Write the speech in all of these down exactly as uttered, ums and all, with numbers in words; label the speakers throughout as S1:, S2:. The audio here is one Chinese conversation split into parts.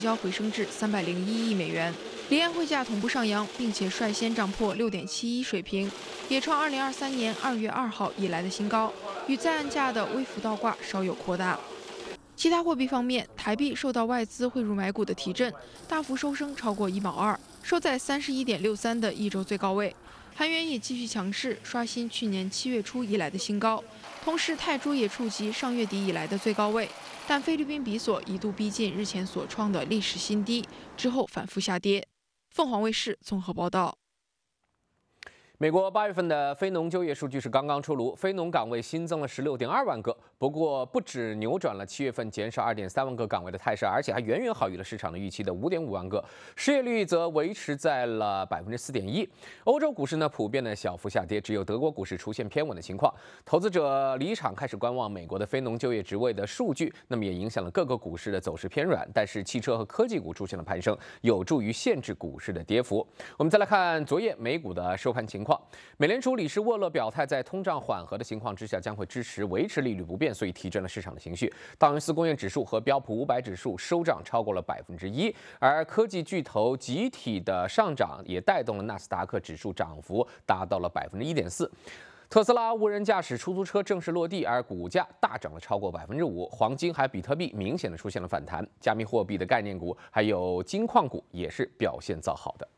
S1: 交回升至三百零一亿美元。离岸汇价同步上扬，并且率先涨破六点七一水平，也创二零二三年二月二号以来的新高，与在岸价的微幅倒挂稍有扩大。其他货币方面，台币受到外资汇入买股的提振，大幅收升超过一毛二，收在三十一点六三的一周最高位。韩元也继续强势，刷新去年七月初以来的新高。同时，泰铢也触及上月底以来的最高位，但菲律宾比索一度逼近日前所创的历史新低，之后反复下跌。凤凰卫视综合报道。
S2: 美国八月份的非农就业数据是刚刚出炉，非农岗位新增了十六点二万个。不过，不止扭转了七月份减少二点三万个岗位的态势，而且还远远好于了市场的预期的五点五万个。失业率则维持在了百分之四点一。欧洲股市呢普遍的小幅下跌，只有德国股市出现偏稳的情况。投资者离场开始观望美国的非农就业职位的数据，那么也影响了各个股市的走势偏软。但是汽车和科技股出现了攀升，有助于限制股市的跌幅。我们再来看昨夜美股的收盘情况。美联储理事沃勒表态，在通胀缓和的情况之下，将会支持维持利率不变，所以提振了市场的情绪。道琼斯工业指数和标普五百指数收涨超过了百分之一，而科技巨头集体的上涨也带动了纳斯达克指数涨幅达到了百分之一点四。特斯拉无人驾驶出租车正式落地，而股价大涨了超过百分之五。黄金还有比特币明显的出现了反弹，加密货币的概念股还有金矿股也是表现造好的。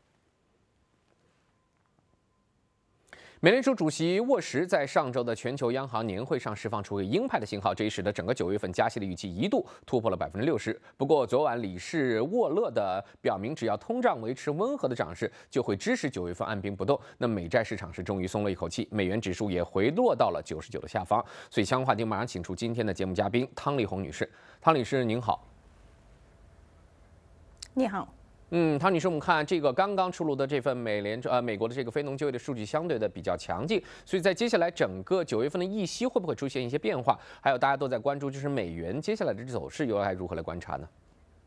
S2: 美联储主席沃什在上周的全球央行年会上释放出鹰派的信号，这也使得整个九月份加息的预期一度突破了百分之六十。不过昨晚理事沃勒的表明，只要通胀维持温和的涨势，就会支持九月份按兵不动。那美债市场是终于松了一口气，美元指数也回落到了九十九的下方。所以相关话题马上请出今天的节目嘉宾汤丽红女士。汤女士您好。
S3: 你好。
S2: 嗯，汤女士，我们看这个刚刚出炉的这份美联呃美国的这个非农就业的数据相对的比较强劲，所以在接下来整个九月份的议息会不会出现一些变化？还有大家都在关注，就是美元接下来的走势又该如何来观察呢？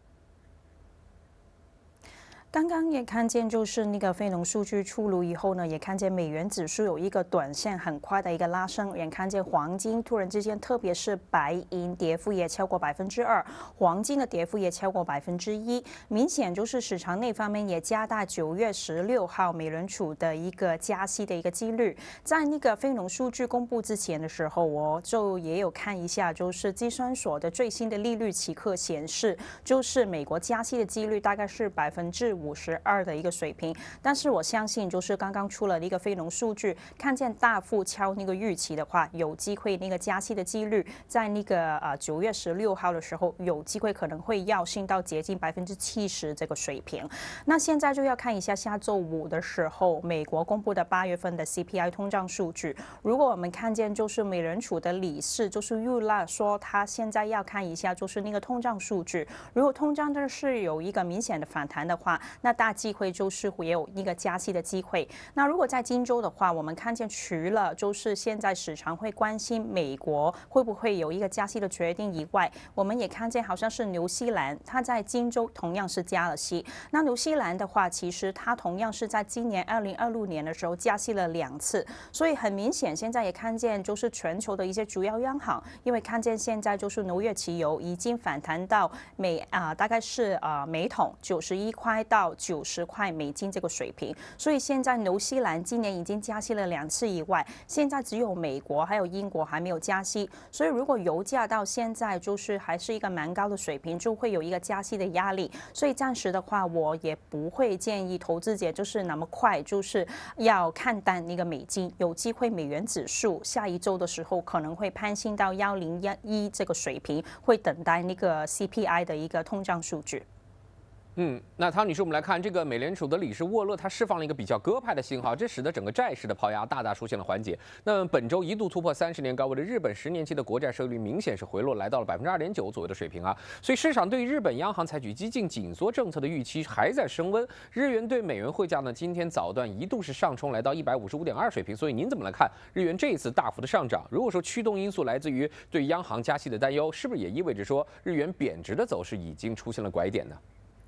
S3: 刚刚也看见，就是那个非农数据出炉以后呢，也看见美元指数有一个短线很快的一个拉升，也看见黄金突然之间，特别是白银跌幅也超过百分之二，黄金的跌幅也超过百分之一，明显就是市场那方面也加大九月十六号美联储的一个加息的一个几率。在那个非农数据公布之前的时候，我就也有看一下，就是计算所的最新的利率期课显示，就是美国加息的几率大概是百分之五十二的一个水平，但是我相信就是刚刚出了一个非农数据，看见大幅超那个预期的话，有机会那个加息的几率在那个呃九月十六号的时候，有机会可能会要升到接近百分之七十这个水平。那现在就要看一下下周五的时候，美国公布的八月份的 C P I 通胀数据。如果我们看见就是美联储的理事就是预料说，他现在要看一下就是那个通胀数据，如果通胀的是有一个明显的反弹的话，那大机会就是会有一个加息的机会。那如果在今周的话，我们看见除了就是现在市场会关心美国会不会有一个加息的决定以外，我们也看见好像是纽西兰，它在今周同样是加了息。那纽西兰的话，其实它同样是在今年二零二六年的时候加息了两次，所以很明显，现在也看见就是全球的一些主要央行，因为看见现在就是纽约期油已经反弹到每啊、呃、大概是啊、呃、每桶九十一块到九十块美金这个水平，所以现在纽西兰今年已经加息了两次以外，现在只有美国还有英国还没有加息，所以如果油价到现在就是还是一个蛮高的水平，就会有一个加息的压力，所以暂时的话，我也不会建议投资者就是那么快就是要看淡那个美金，有机会美元指数下一周的时候可能会攀升到幺零一这个水平，会等待那个 C P I 的一个通胀数据。
S2: 嗯，那汤女士，我们来看这个美联储的理事沃勒，他释放了一个比较鸽派的信号，这使得整个债市的抛压大大出现了缓解。那么本周一度突破三十年高位的日本十年期的国债收益率明显是回落，来到了百分之二点九左右的水平啊。所以市场对于日本央行采取激进紧缩政策的预期还在升温。日元对美元汇价呢，今天早段一度是上冲来到一百五十五点二水平。所以您怎么来看日元这一次大幅的上涨？如果说驱动因素来自于对央行加息的担忧，是不是也意味着说日元贬值的走势已经出现了拐点呢？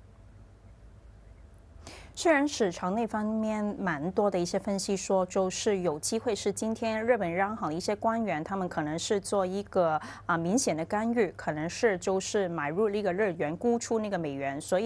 S3: 虽然市场那方面蛮多的一些分析说，就是有机会是今天日本央行的一些官员，他们可能是做一个啊明显的干预，可能是就是买入那个日元，沽出那个美元，所以。